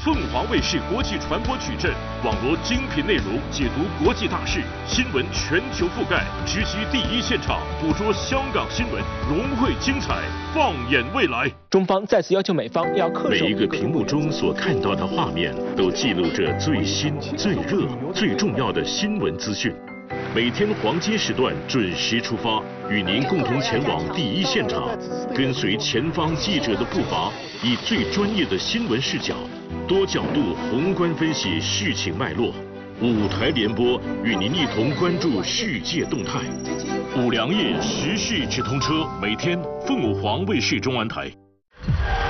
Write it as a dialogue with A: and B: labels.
A: 凤凰卫视国际传播矩阵，网罗精品内容，解读国际大事，新闻全球覆盖，直击第一现场，捕捉香港新闻，融汇精彩，放眼未来。
B: 中方再次要求美方要恪守
C: 每一个屏幕中所看到的画面，都记录着最新、最热、最重要的新闻资讯。每天黄金时段准时出发，与您共同前往第一现场，跟随前方记者的步伐，以最专业的新闻视角，多角度宏观分析事情脉络。五台联播与您一同关注世界动态。五粮液时事直通车，每天凤凰卫视中文台。